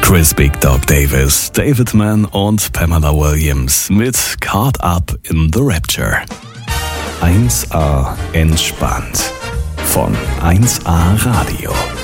Chris Big Dog Davis, David Mann und Pamela Williams mit Caught Up in the Rapture. 1A entspannt von 1A Radio.